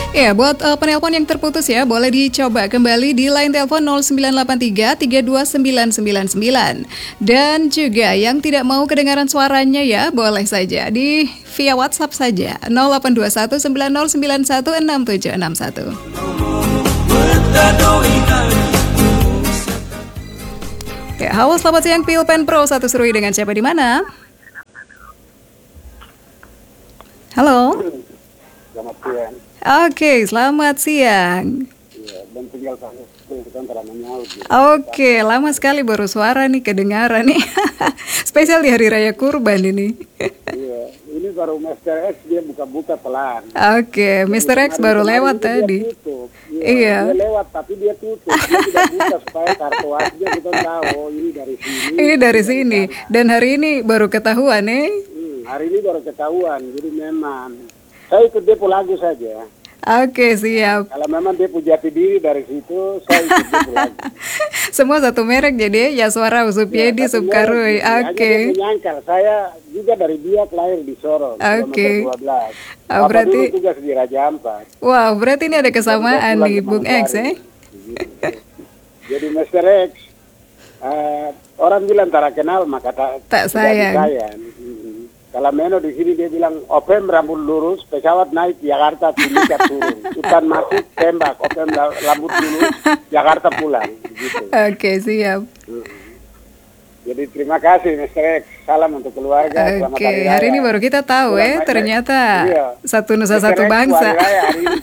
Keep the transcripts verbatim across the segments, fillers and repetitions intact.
Ya, buat uh, penelpon yang terputus ya, boleh dicoba kembali di line telepon nol sembilan delapan tiga tiga dua sembilan sembilan sembilan. Dan juga yang tidak mau kedengaran suaranya ya, boleh saja di via WhatsApp saja nol delapan dua satu sembilan nol sembilan satu enam tujuh enam satu. Ya, halo selamat siang Pilpen Pro satu Serui, dengan siapa di mana? Halo. Selamat siang. Oke, selamat siang. Ya, dan tinggal satu kita antara menyaut. Gitu. Oke, lama sekali baru suara nih kedengaran nih. Spesial di Hari Raya Kurban ini. Iya, ini baru Mister X dia buka-buka pelan. Oke, Mister X baru lewat tadi. Ya, iya. Dia lewat tapi dia tutup. Dia tidak buka supaya kartu asnya kita tahu oh, ini dari sini. Ini dari sini. Dan hari ini baru ketahuan nih. Hmm, hari ini baru ketahuan. Jadi memang saya ikut depo lagu saja. Oke, siap. Kalau memang depo jati diri dari situ, saya ikut depo lagu. Semua satu merek jadi ya, Suara Usupiedi, ya, Subkarui. Oke. Menyangkal, saya juga dari Biak lahir di Sorong. Oke. dua belas. Oh, berarti tugas di Raja Ampat. Wow, berarti ini ada kesamaan nih, Bung X ya. Jadi Mister X, uh, orang bilang tak kenal maka tak, tak sayang. sayang. Kalau Meno di sini dia bilang Opem rambut lurus, pesawat naik Jakarta Timika turun, hutan masuk tembak, Opem rambut lurus, Jakarta pulang. Gitu. Oke, siap. Hmm. Jadi terima kasih Mister X, salam untuk keluarga. Oke, hari, hari ini baru kita tahu ya, eh, ternyata iya. Satu nusa Mister satu X, bangsa. Hari ini,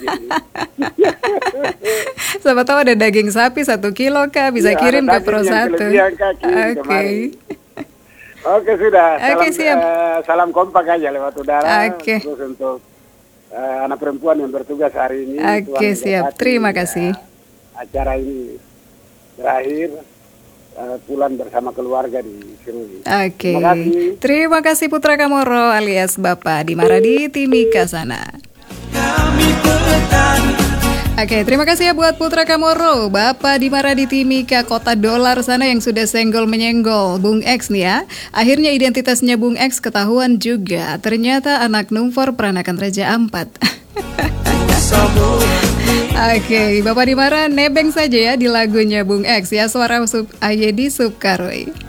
siapa tahu ada daging sapi satu kilo kah, bisa iya, kirim ke Pro satu. Oke. Oke sudah, salam, Oke, siap. Uh, salam kompak aja lewat udara. Oke. Terus untuk uh, anak perempuan yang bertugas hari ini. Oke, siap. Terima kasih. Uh, acara ini berakhir, uh, pulang bersama keluarga di Serui. Oke. Terima kasih. Terima kasih Putra Kamoro alias Bapak Dimara di Timika sana. Kami petani. Oke, terima kasih ya buat Putra Kamoro, Bapak Dimara di Timika, kota dolar sana yang sudah senggol-menyenggol Bung X nih ya. Akhirnya identitasnya Bung X ketahuan juga. Ternyata anak Numfor peranakan Raja Ampat. Oke, Bapak Dimara nebeng saja ya di lagunya Bung X ya, Suara Sub Ayedi Subkaroi.